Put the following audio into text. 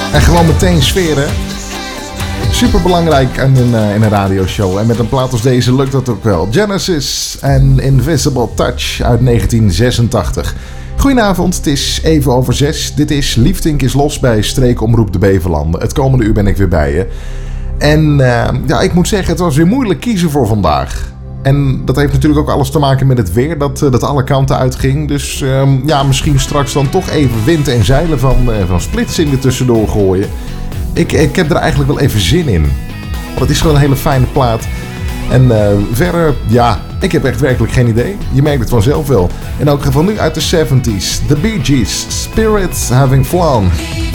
En gewoon meteen sferen. Super belangrijk in een radioshow. En met een plaat als deze lukt dat ook wel. Genesis en Invisible Touch uit 1986. Goedenavond, het is even over 6. Dit is Liefdink is los bij Streekomroep de Beverlanden. Het komende uur ben ik weer bij je. En ik moet zeggen, het was weer moeilijk kiezen voor vandaag. En dat heeft natuurlijk ook alles te maken met het weer dat alle kanten uitging. Dus misschien straks dan toch even wind en zeilen van Splitsing er tussendoor gooien. Ik heb er eigenlijk wel even zin in. Want het is gewoon een hele fijne plaat. En verder, ik heb echt werkelijk geen idee. Je merkt het vanzelf wel. In elk geval nu uit de 70s. The Bee Gees, Spirits Having Flown.